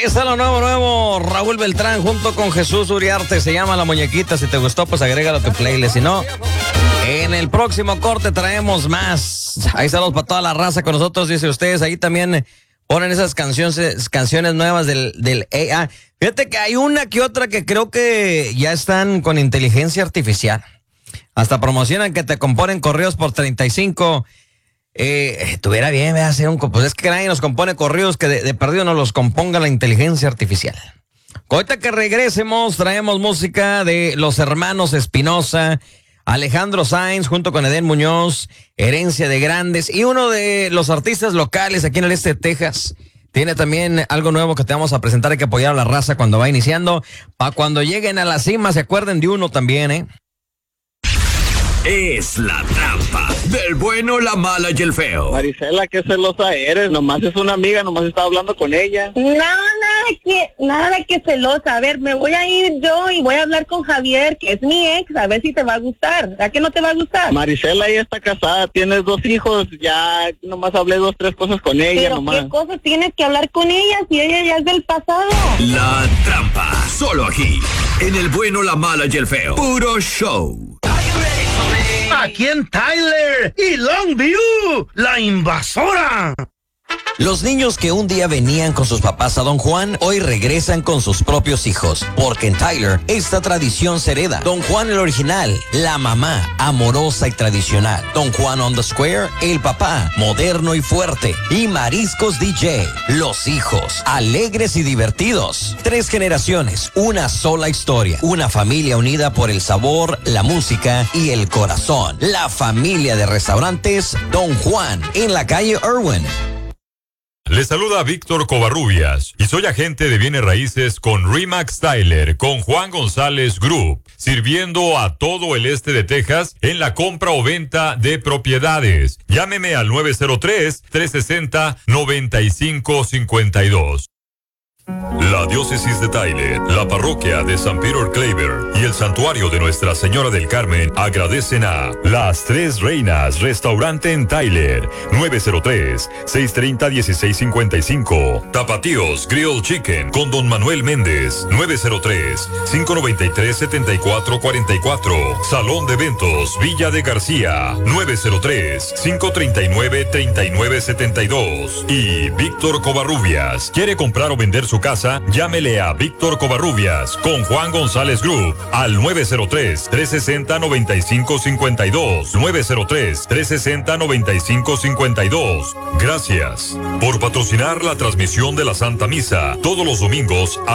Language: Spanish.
Ahí está lo nuevo, Raúl Beltrán junto con Jesús Uriarte, se llama La Muñequita. Si te gustó, pues agrégalo a tu playlist. Si no, en el próximo corte traemos más. Ahí saludos para toda la raza con nosotros, dice ustedes. Ahí también ponen esas canciones nuevas del AI. Fíjate que hay una que otra que creo que ya están con inteligencia artificial. Hasta promocionan que te componen correos por 35. Tuviera bien, hacer pues es que nadie nos compone correos, que de perdido nos los componga la inteligencia artificial. Ahorita que regresemos, traemos música de los hermanos Espinosa, Alejandro Sainz junto con Edén Muñoz, Herencia de Grandes, y uno de los artistas locales aquí en el este de Texas. Tiene también algo nuevo que te vamos a presentar. Hay que apoyar a la raza cuando va iniciando, para cuando lleguen a la cima se acuerden de uno también, Es la trampa del bueno, la mala y el feo. Marisela, qué celosa eres, nomás es una amiga, nomás estaba hablando con ella. Nada que celosa. A ver, me voy a ir yo y voy a hablar con Javier, que es mi ex, a ver si te va a gustar. ¿A qué no te va a gustar? Marisela ya está casada, tienes 2 hijos, ya nomás hablé 2, 3 cosas con ella. Pero nomás. ¿qué cosas tienes que hablar con ella si ella ya es del pasado? La trampa, solo aquí, en el bueno, la mala y el feo. Puro show. Aquí en Tyler y Longview, la invasora. Los niños que un día venían con sus papás a Don Juan, hoy regresan con sus propios hijos. Porque en Tyler, esta tradición se hereda. Don Juan el original, la mamá, amorosa y tradicional. Don Juan on the Square, el papá, moderno y fuerte. Y Mariscos DJ, los hijos, alegres y divertidos. 3 generaciones, una sola historia. Una familia unida por el sabor, la música y el corazón. La familia de restaurantes Don Juan, en la calle Irwin. Les saluda Víctor Covarrubias y soy agente de bienes raíces con Remax Tyler, con Juan González Group, sirviendo a todo el este de Texas en la compra o venta de propiedades. Llámeme al 903-360-9552. La diócesis de Tyler, la parroquia de San Peter Claver y el santuario de Nuestra Señora del Carmen agradecen a Las Tres Reinas Restaurante en Tyler, 903-630-1655. Tapatíos Grill Chicken con Don Manuel Méndez, 903-593-7444. Salón de Eventos Villa de García, 903-539-3972. Y Víctor Covarrubias. ¿Quiere comprar o vender su casa? Llámele a Víctor Covarrubias con Juan González Group al 903-360-9552. 903-360-9552. Gracias por patrocinar la transmisión de la Santa Misa todos los domingos a